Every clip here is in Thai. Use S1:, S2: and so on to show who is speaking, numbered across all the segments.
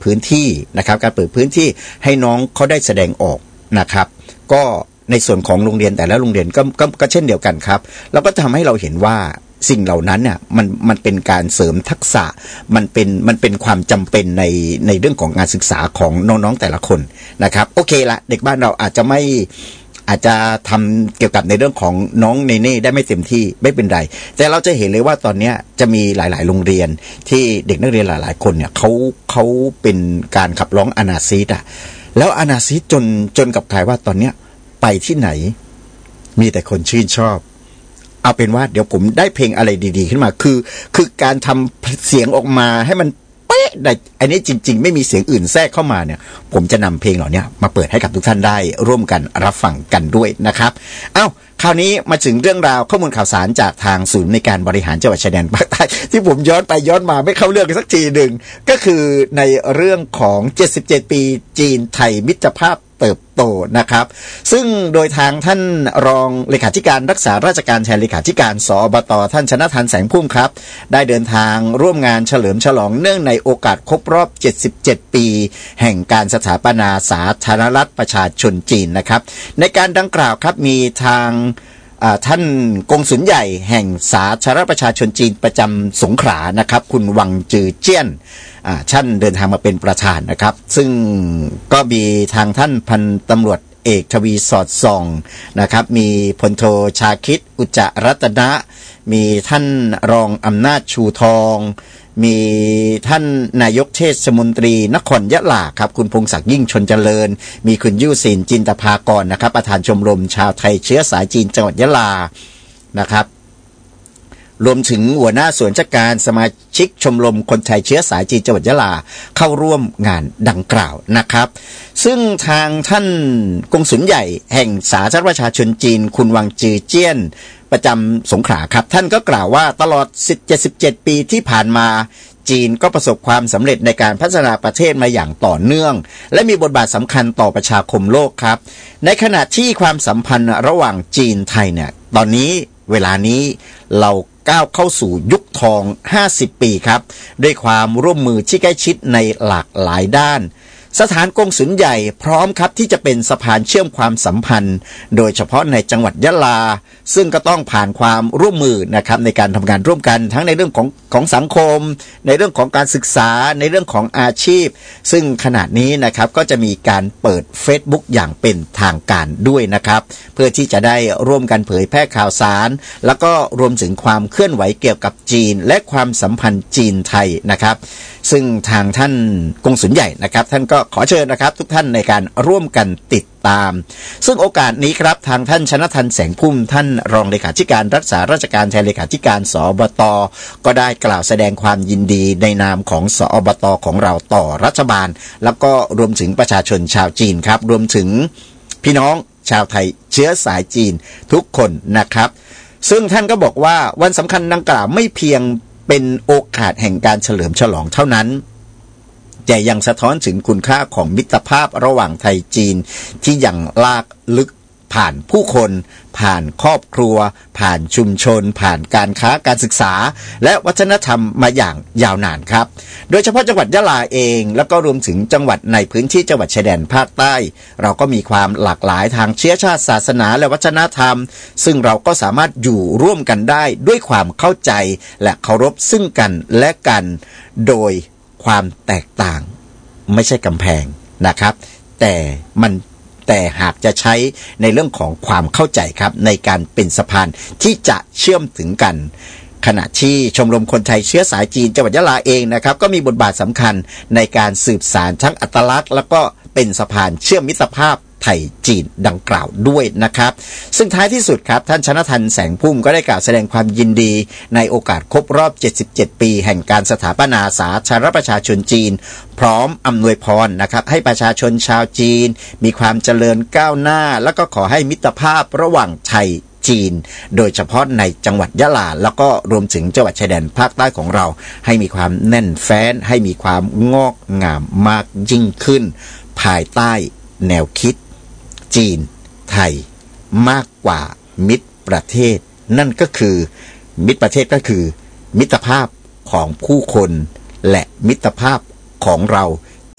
S1: พื้นที่นะครับการเปิดพื้นที่ให้น้องเขาได้แสดงออกนะครับก็ในส่วนของโรงเรียนแต่ละโรงเรียนก็เช่นเดียวกันครับแล้วก็ทำให้เราเห็นว่าสิ่งเหล่านั้นเนี่ยมันเป็นการเสริมทักษะมันเป็นความจำเป็นในเรื่องของงานศึกษาของน้องๆแต่ละคนนะครับโอเคละเด็กบ้านเราอาจจะทำเกี่ยวกับในเรื่องของน้องเนเน่ได้ไม่เต็มที่ไม่เป็นไรแต่เราจะเห็นเลยว่าตอนนี้จะมีหลายๆโรงเรียนที่เด็กนักเรียนหลายๆคนเนี่ยเขาเป็นการขับร้องอนาซิสอ่ะแล้วอนาซิสจนกับกลายว่าตอนเนี้ยไปที่ไหนมีแต่คนชื่นชอบเอาเป็นว่าเดี๋ยวผมได้เพลงอะไรดีๆขึ้นมาคือการทำเสียงออกมาให้มันเป๊ะได้อันนี้จริงๆไม่มีเสียงอื่นแทรกเข้ามาเนี่ยผมจะนำเพลงเหล่านี้มาเปิดให้กับทุกท่านได้ร่วมกันรับฟังกันด้วยนะครับคราวนี้มาถึงเรื่องราวข้อมูลข่าวสารจากทางศูนย์ในการบริหารจังหวัดชายแดนภาคใต้ที่ผมย้อนไปย้อนมาไม่เข้าเรื่องกันสักทีหนึ่งก็คือในเรื่องของ77ปีจีนไทยมิตรภาพเติบโตนะครับซึ่งโดยทางท่านรองเลขาธิการรักษาราชการแทนเลขาธิการสอบต.ท่านชนะทันแสงพุ่มครับได้เดินทางร่วมงานเฉลิมฉลองเนื่องในโอกาสครบรอบ77ปีแห่งการสถาปนาสาธารณรัฐประชาชนจีนนะครับในการดังกล่าวครับมีทางท่านกงสุลใหญ่แห่งสาธารณรัฐประชาชนจีนประจำสงขลานะครับคุณวังจือเจี้ยนท่านเดินทางมาเป็นประธานนะครับซึ่งก็มีทางท่านพันตำรวจเอกทวีสอดส่องนะครับมีพลโทชาคิดอุจจรัตนะมีท่านรองอำนาจชูทองมีท่านนายกเทศมนตรีนครยะลาครับคุณพงศักดิ์ยิ่งชนเจริญมีคุณยุสินจินตภากรนะครับประธานชมรมชาวไทยเชื้อสายจีนจังหวัดยะลานะครับรวมถึงหัวหน้าส่วนราชการสมาชิกชมรมคนไทยเชื้อสายจีนจังหวัดยะลาเข้าร่วมงานดังกล่าวนะครับซึ่งทางท่านกงสุลใหญ่แห่งสาธารณรัฐประชาชนจีนคุณวังจือเจี้ยนประจำสงขลาครับท่านก็กล่าวว่าตลอด77ปีที่ผ่านมาจีนก็ประสบความสำเร็จในการพัฒนาประเทศมาอย่างต่อเนื่องและมีบทบาทสำคัญต่อประชาคมโลกครับในขณะที่ความสัมพันธ์ระหว่างจีนไทยเนี่ยตอนนี้เวลานี้เราก้าวเข้าสู่ยุคทอง50ปีครับด้วยความร่วมมือที่ใกล้ชิดในหลากหลายด้านสถานกงสุลใหญ่พร้อมครับที่จะเป็นสะพานเชื่อมความสัมพันธ์โดยเฉพาะในจังหวัดยะลาซึ่งก็ต้องผ่านความร่วมมือนะครับในการทำงานร่วมกันทั้งในเรื่องของสังคมในเรื่องของการศึกษาในเรื่องของอาชีพซึ่งขณะนี้นะครับก็จะมีการเปิด Facebook อย่างเป็นทางการด้วยนะครับเพื่อที่จะได้ร่วมกันเผยแพร่ข่าวสารแล้วก็รวมถึงความเคลื่อนไหวเกี่ยวกับจีนและความสัมพันธ์จีนไทยนะครับซึ่งทางท่านกงสุลใหญ่นะครับท่านก็ขอเชิญนะครับทุกท่านในการร่วมกันติดตามซึ่งโอกาสนี้ครับทางท่านชนะทันแสงพุ่มท่านรองเลขาธิการรักษาราชการแทนเลขาธิการสอบต.ก็ได้กล่าวแสดงความยินดีในนามของสอบต.ของเราต่อรัฐบาลแล้วก็รวมถึงประชาชนชาวจีนครับรวมถึงพี่น้องชาวไทยเชื้อสายจีนทุกคนนะครับซึ่งท่านก็บอกว่าวันสำคัญดังกล่าวไม่เพียงเป็นโอกาสแห่งการเฉลิมฉลองเท่านั้นแต่ยังสะท้อนถึงคุณค่าของมิตรภาพระหว่างไทยจีนที่ยังลากลึกผ่านผู้คนผ่านครอบครัวผ่านชุมชนผ่านการค้าการศึกษาและวัฒนธรรมมาอย่างยาวนานครับโดยเฉพาะจังหวัดยะลาเองแล้วก็รวมถึงจังหวัดในพื้นที่จังหวัดชายแดนภาคใต้เราก็มีความหลากหลายทางเชื้อชาติศาสนาและวัฒนธรรมซึ่งเราก็สามารถอยู่ร่วมกันได้ด้วยความเข้าใจและเคารพซึ่งกันและกันโดยความแตกต่างไม่ใช่กำแพงนะครับแต่หากจะใช้ในเรื่องของความเข้าใจครับในการเป็นสะพานที่จะเชื่อมถึงกันขณะที่ชมรมคนไทยเชื้อสายจีนจังหวัดยะลาเองนะครับก็มีบทบาทสำคัญในการสืบสานทั้งอัตลักษณ์แล้วก็เป็นสะพานเชื่อมมิตรภาพไทยจีนดังกล่าวด้วยนะครับซึ่งท้ายที่สุดครับท่านชนะทันแสงพุ่มก็ได้กล่าวแสดงความยินดีในโอกาสครบรอบ77ปีแห่งการสถาปนาสาธารณรัฐประชาชนจีนพร้อมอำนวยพรนะครับให้ประชาชนชาวจีนมีความเจริญก้าวหน้าแล้วก็ขอให้มิตรภาพระหว่างไทยจีนโดยเฉพาะในจังหวัดยะลาแล้วก็รวมถึงจังหวัดชายแดนภาคใต้ของเราให้มีความแน่นแฟ้นให้มีความงอกงามมากยิ่งขึ้นภายใต้แนวคิดจีนไทยมากกว่ามิตรประเทศนั่นก็คือมิตรประเทศก็คือมิตรภาพของผู้คนและมิตรภาพของเรา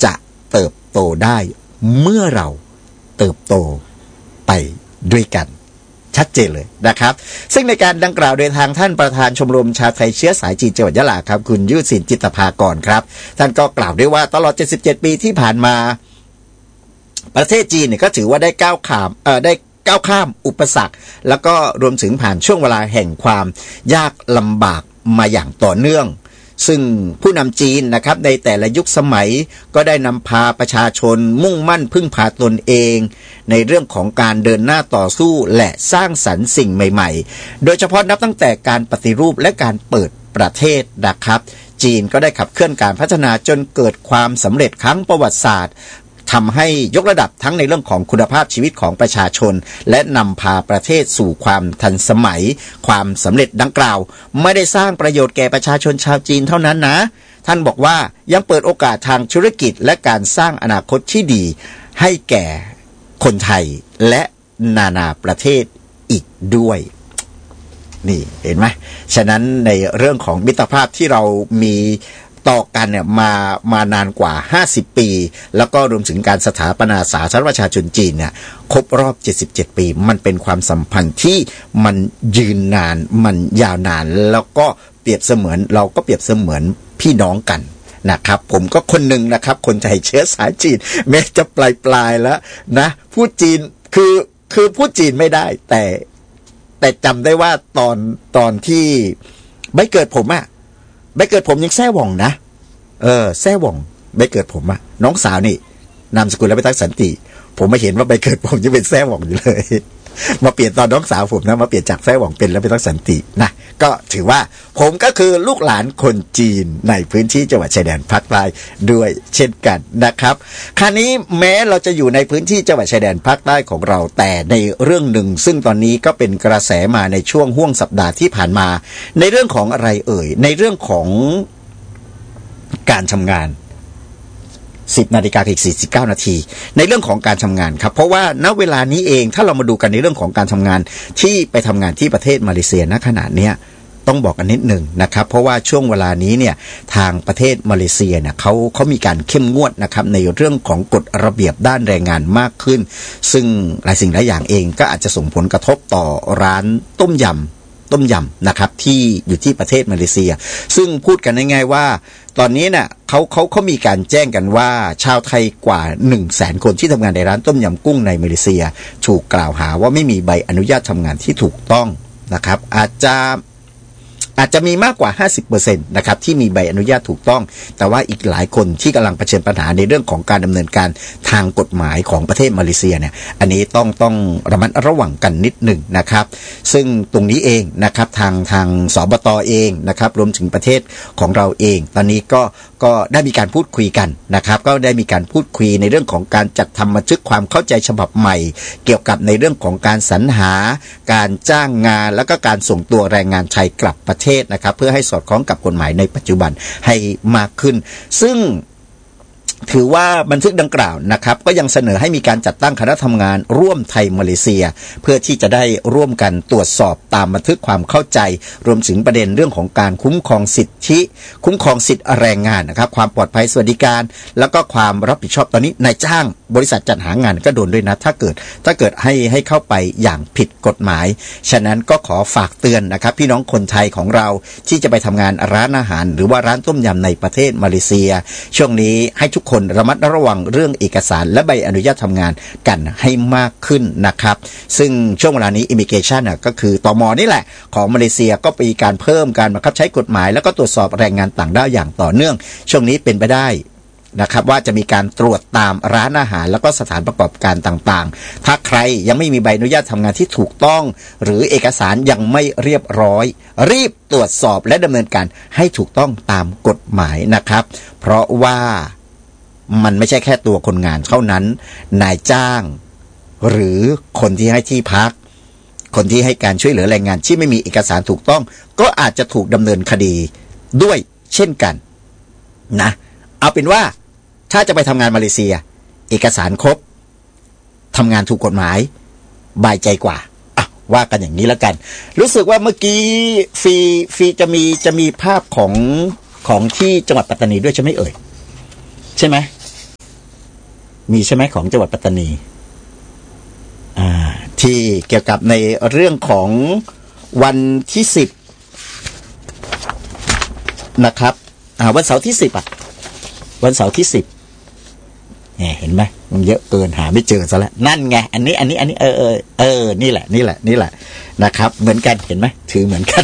S1: เติบโตได้เมื่อเราเติบโตไปด้วยกันชัดเจนเลยนะครับซึ่งในการดังกล่าวโดยทางท่านประธานชมรมชาวไทยเชื้อสายจีนจังหวัดยะลาครับคุณยุทธศิลป์จิตภากรครับท่านก็กล่าวด้วยว่าตลอด77ปีที่ผ่านมาประเทศจีนเนี่ยก็ถือว่าได้ก้าวข้ามอุปสรรคแล้วก็รวมถึงผ่านช่วงเวลาแห่งความยากลำบากมาอย่างต่อเนื่องซึ่งผู้นำจีนนะครับในแต่ละยุคสมัยก็ได้นำพาประชาชนมุ่งมั่นพึ่งพาตนเองในเรื่องของการเดินหน้าต่อสู้และสร้างสรรค์สิ่งใหม่ๆโดยเฉพาะนับตั้งแต่การปฏิรูปและการเปิดประเทศนะครับจีนก็ได้ขับเคลื่อนการพัฒนาจนเกิดความสำเร็จครั้งประวัติศาสตร์ทำให้ยกระดับทั้งในเรื่องของคุณภาพชีวิตของประชาชนและนำพาประเทศสู่ความทันสมัยความสำเร็จดังกล่าวไม่ได้สร้างประโยชน์แก่ประชาชนชาวจีนเท่านั้นนะท่านบอกว่ายังเปิดโอกาสทางธุรกิจและการสร้างอนาคตที่ดีให้แก่คนไทยและนานาประเทศอีกด้วยนี่เห็นไหมฉะนั้นในเรื่องของมิตรภาพที่เรามีต่อกันเนี่ยมานานกว่า50ปีแล้วก็รวมถึงการสถาปนาสาธารณรัฐประชาชนจีนเนี่ยครบรอบ77ปีมันเป็นความสัมพันธ์ที่มันยืนนานมันยาวนานแล้วก็เปรียบเสมือนเราก็เปรียบเสมือนพี่น้องกันนะครับผมก็คนหนึ่งนะครับคนไทยเชื้อสายจีนแม้จะปลายแล้วนะพูดจีนคือพูดจีนไม่ได้แต่จำได้ว่าตอนที่ใบเกิดผมใบเกิดผมยังแซ่หว่องนะแซ่หว่องใบเกิดผมน้องสาวนี่นามสกุลแล้วไปทักสันติผมมาเห็นว่าใบเกิดผมยังเป็นแซ่หว่องอยู่เลยมาเปลี่ยนตอนน้องสาวผมนะมาเปลี่ยนจากแซ่หว่องเป็นแล้วไปทักสันตินะก็ถือว่าผมก็คือลูกหลานคนจีนในพื้นที่จังหวัดชายแดนภาคใต้ด้วยเช่นกันนะครับคราวนี้แม้เราจะอยู่ในพื้นที่จังหวัดชายแดนภาคใต้ของเราแต่ในเรื่องหนึ่งซึ่งตอนนี้ก็เป็นกระแสมาในช่วงห่วงสัปดาห์ที่ผ่านมาในเรื่องของอะไรในเรื่องของการทำงาน10:49 นาทีในเรื่องของการทำงานครับเพราะว่าณเวลานี้เองถ้าเรามาดูกันในเรื่องของการทำงานที่ไปทำงานที่ประเทศมาเลเซียณขณะนี้ต้องบอกกันนิดหนึ่งนะครับเพราะว่าช่วงเวลานี้เนี่ยทางประเทศมาเลเซียเนี่ยเขามีการเข้มงวดนะครับในเรื่องของกฎระเบียบด้านแรงงานมากขึ้นซึ่งหลายสิ่งหลายอย่างเองก็อาจจะส่งผลกระทบต่อร้านต้มยำนะครับที่อยู่ที่ประเทศมาเลเซียซึ่งพูดกันง่ายๆว่าตอนนี้เนี่ยเขามีการแจ้งกันว่าชาวไทยกว่า 100,000 คนที่ทำงานในร้านต้มยำกุ้งในมาเลเซียถูกกล่าวหาว่าไม่มีใบอนุญาตทำงานที่ถูกต้องนะครับอาจจะมีมากกว่า 50% นะครับที่มีใบอนุญาตถูกต้องแต่ว่าอีกหลายคนที่กำลังเผชิญปัญหาในเรื่องของการดำเนินการทางกฎหมายของประเทศมาเลเซียเนี่ยอันนี้ต้องระมัดระวังกันนิดหนึ่งนะครับซึ่งตรงนี้เองนะครับทางสบต.เองนะครับรวมถึงประเทศของเราเองตอนนี้ก็ได้มีการพูดคุยกันนะครับก็ได้มีการพูดคุยในเรื่องของการจัดทำบันทึกความเข้าใจฉบับใหม่เกี่ยวกับในเรื่องของการสรรหาการจ้างงานแล้วก็การส่งตัวแรงงานไทยกลับประเทศนะครับเพื่อให้สอดคล้องกับกฎหมายในปัจจุบันให้มากขึ้นซึ่งถือว่าบันทึกดังกล่าวนะครับก็ยังเสนอให้มีการจัดตั้งคณะทำงานร่วมไทยมาเลเซียเพื่อที่จะได้ร่วมกันตรวจสอบตามบันทึกความเข้าใจรวมถึงประเด็นเรื่องของการคุ้มครองสิทธิคุ้มครองสิทธิแรงงานนะครับความปลอดภัยสวัสดิการแล้วก็ความรับผิดชอบตอนนี้นายจ้างบริษัทจัดหางานก็โดนด้วยนะถ้าเกิดให้เข้าไปอย่างผิดกฎหมายฉะนั้นก็ขอฝากเตือนนะครับพี่น้องคนไทยของเราที่จะไปทำงานร้านอาหารหรือว่าร้านต้มยำในประเทศมาเลเซียช่วงนี้ให้ทุกคนระมัดระวังเรื่องเอกสารและใบอนุญาตทำงานกันให้มากขึ้นนะครับซึ่งช่วงเวลานี้ Immigration ก็คือตม.นี่แหละของมาเลเซียก็มีการเพิ่มการบังคับใช้กฎหมายแล้วก็ตรวจสอบแรงงานต่างด้าวอย่างต่อเนื่องช่วงนี้เป็นไปได้นะครับว่าจะมีการตรวจตามร้านอาหารแล้วก็สถานประกอบการต่างๆถ้าใครยังไม่มีใบอนุญาตทำงานที่ถูกต้องหรือเอกสารยังไม่เรียบร้อยรีบตรวจสอบและดำเนินการให้ถูกต้องตามกฎหมายนะครับเพราะว่ามันไม่ใช่แค่ตัวคนงานเท่านั้นนายจ้างหรือคนที่ให้ที่พักคนที่ให้การช่วยเหลือแรงงานที่ไม่มีเอกสารถูกต้องก็อาจจะถูกดำเนินคดีด้วยเช่นกันนะเอาเป็นว่าถ้าจะไปทำงานมาเลเซียเอกสารครบทำงานถูกกฎหมายบายใจกว่าว่ากันอย่างนี้แล้วกันรู้สึกว่าเมื่อกี้ฟีจะมีภาพของที่จังหวัดปัตตานีด้วยใช่ไหมเอ่ยใช่ไหมมีใช่ไหมของจังหวัดปัตตานีที่เกี่ยวกับในเรื่องของวันที่10นะครับวันเสาร์ที่10วันเสาร์ที่10เนี่ยเห็นไหมมันเยอะเกินหาไม่เจอซะแล้วนั่นไงอันนี้นี่แหละนะครับเหมือนกันเห็นไหมถือเหมือนกัน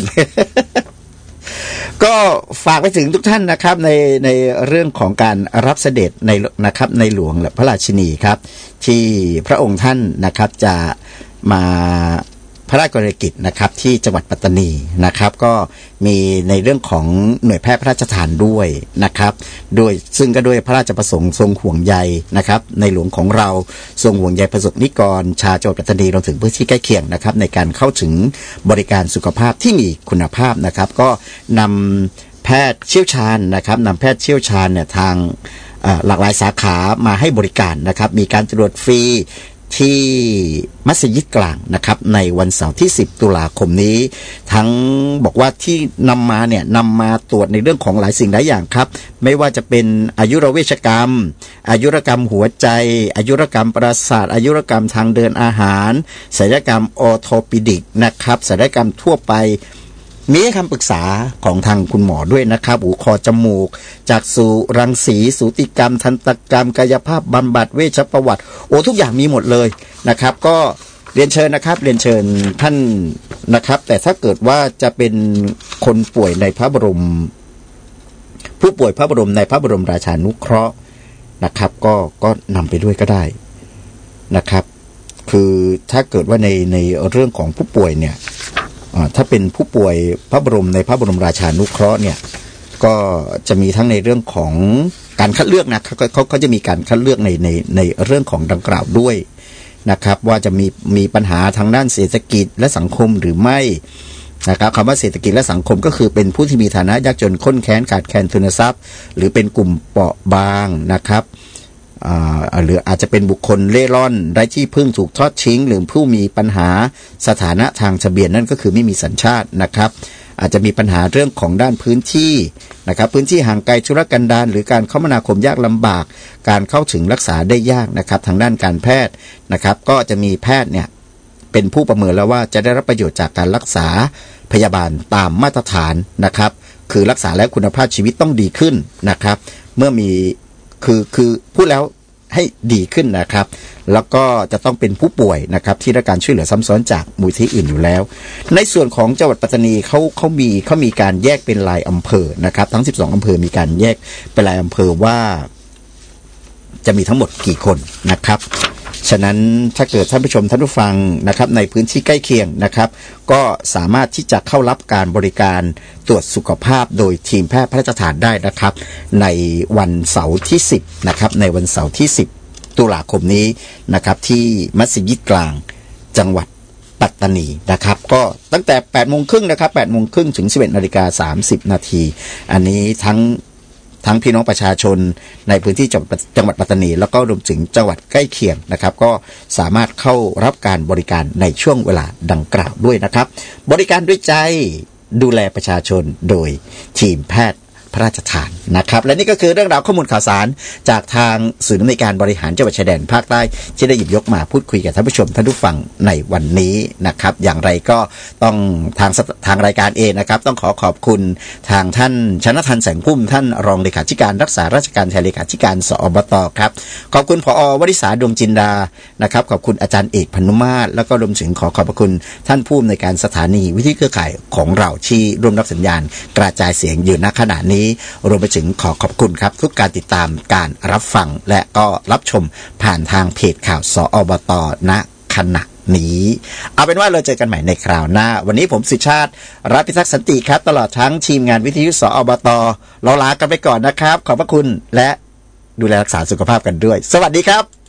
S1: ก็ฝากไปถึงทุกท่านนะครับในเรื่องของการรับเสด็จในนะครับในหลวงและพระราชินีครับที่พระองค์ท่านนะครับจะมาพระราชกรณียกิจนะครับที่จังหวัดปัตตานีนะครับก็มีในเรื่องของหน่วยแพทย์พระราชทานด้วยนะครับโดยซึ่งก็ด้วยพระราชประสงค์ทรงห่วงใยนะครับในหลวงของเราทรงห่วงใยประสบนิกรชาวจังหวัดปัตตานีรวมถึงพื้นที่ใกล้เคียงนะครับในการเข้าถึงบริการสุขภาพที่มีคุณภาพนะครับก็นำแพทย์เชี่ยวชาญนะครับนำแพทย์เชี่ยวชาญเนี่ยทางหลากหลายสาขามาให้บริการนะครับมีการตรวจฟรีที่มัสยิดกลางนะครับในวันเสาร์ที่10ตุลาคมนี้ทั้งบอกว่าที่นำมาตรวจในเรื่องของหลายสิ่งหลายอย่างครับไม่ว่าจะเป็นอายุรเวชกรรมอายุรกรรมหัวใจอายุรกรรมประสาทอายุรกรรมทางเดินอาหารศัลยกรรมออร์โทปิดิกนะครับศัลยกรรมทั่วไปมีคำปรึกษาของทางคุณหมอด้วยนะครับหูคอจมูกจากสูรังสีสูติกรรมทันตกรรมกายภาพบำบัดเวชประวัติทุกอย่างมีหมดเลยนะครับก็เรียนเชิญนะครับเรียนเชิญท่านนะครับแต่ถ้าเกิดว่าจะเป็นคนป่วยในพระบรมผู้ป่วยพระบรมในพระบรมราชานุเคราะห์นะครับก็นำไปด้วยก็ได้นะครับคือถ้าเกิดว่าในเรื่องของผู้ป่วยเนี่ยถ้าเป็นผู้ป่วยพระบรมในพระบรมราชานุเคราะห์เนี่ยก็จะมีทั้งในเรื่องของการคัดเลือกนะเขาจะมีการคัดเลือกในเรื่องของดังกล่าวด้วยนะครับว่าจะมีปัญหาทางด้านเศรษฐกิจและสังคมหรือไม่นะครับคำว่าเศรษฐกิจและสังคมก็คือเป็นผู้ที่มีฐานะยากจนข้นแค้นขาดแคลนทุนทรัพย์หรือเป็นกลุ่มเปราะบางนะครับหรืออาจจะเป็นบุคคลเล่ร่อนไร้ที่พึ่งถูกทอดทิ้งหรือผู้มีปัญหาสถานะทางทะเบียนนั่นก็คือไม่มีสัญชาตินะครับอาจจะมีปัญหาเรื่องของด้านพื้นที่นะครับพื้นที่ห่างไกลธุรกันดารหรือการคมนาคมยากลำบากการเข้าถึงรักษาได้ยากนะครับทางด้านการแพทย์นะครับก็จะมีแพทย์เนี่ยเป็นผู้ประเมินแล้วว่าจะได้รับประโยชน์จากการรักษาพยาบาลตามมาตรฐานนะครับคือรักษาแล้วคุณภาพชีวิตต้องดีขึ้นนะครับเมื่อมีคือพูดแล้วให้ดีขึ้นนะครับแล้วก็จะต้องเป็นผู้ป่วยนะครับที่ได้การช่วยเหลือซ้ำซ้อนจากมูลที่อื่นอยู่แล้วในส่วนของจังหวัดปัตตานีเขามีการแยกเป็นรายอำเภอนะครับทั้ง12อำเภอมีการแยกเป็นรายอำเภอว่าจะมีทั้งหมดกี่คนนะครับฉะนั้นถ้าเกิดท่านผู้ชมท่านผู้ฟังนะครับในพื้นที่ใกล้เคียงนะครับก็สามารถที่จะเข้ารับการบริการตรวจสุขภาพโดยทีมแพทย์พระราชทานได้นะครับในวันเสาร์ที่10นะครับในวันเสาร์ที่10ตุลาคมนี้นะครับที่มัสยิดกลางจังหวัดปัตตานีนะครับก็ตั้งแต่ 8:30 นนะครับ 8:30 นถึง 11:30 นอันนี้ทั้งพี่น้องประชาชนในพื้นที่จังหวัดปัตตานีแล้วก็รวมถึงจังหวัดใกล้เคียงนะครับก็สามารถเข้ารับการบริการในช่วงเวลาดังกล่าวด้วยนะครับบริการด้วยใจดูแลประชาชนโดยทีมแพทย์พระราชทานนะครับและนี่ก็คือเรื่องราวข้อมูลข่าวสารจากทางศูนย์อำนวยการบริหารจังหวัดชายแดนภาคใต้ที่ได้หยิบยกมาพูดคุยกับท่านผู้ชมท่านผู้ฟังในวันนี้นะครับอย่างไรก็ต้องทางรายการเองนะครับต้องขอบคุณทางท่านชนทันแสงพุ่มท่านรองเลขาธิการรักษาราชการแทนเลขาธิการสอบตครับขอบคุณผอ.วริษาดวงจินดานะครับขอบคุณอาจารย์เอกพนุมาศแล้วก็รวมถึงขอบพระคุณท่านผู้อำนวยการสถานีวิทยุเครือข่ายของเราที่ร่วมรับสัญญาณกระจายเสียงอยู่ณขณะนี้รวมไปถึงขอบคุณครับทุกการติดตามการรับฟังและก็รับชมผ่านทางเพจข่าวสอบต.ณขณะนี้เอาเป็นว่าเราเจอกันใหม่ในคราวหน้าวันนี้ผมสุชาติรัฐพิทักษ์สันติครับตลอดทั้งทีมงานวิทยุสอบต.เราลากันไปก่อนนะครับขอบพระคุณและดูแลรักษาสุขภาพกันด้วยสวัสดีครับ